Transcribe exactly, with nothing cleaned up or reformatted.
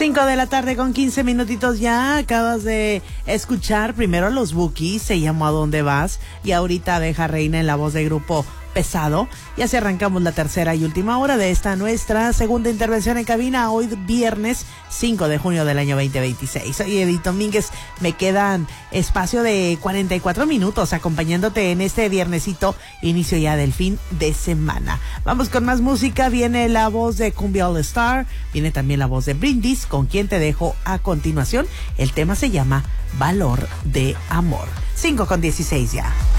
cinco de la tarde con quince minutitos ya. Acabas de escuchar primero los Bukis, se llamó ¿A dónde vas? Y ahorita Abeja Reina en la voz de Grupo Pesado. Y así arrancamos la tercera y última hora de esta nuestra segunda intervención en cabina, hoy viernes cinco de junio del año veinte veintiséis. Soy Edith Domínguez, me quedan espacio de cuarenta y cuatro minutos acompañándote en este viernesito, inicio ya del fin de semana. Vamos con más música, viene la voz de Cumbia All Star, viene también la voz de Brindis, con quien te dejo a continuación. El tema se llama Valor de Amor. cinco con dieciséis ya.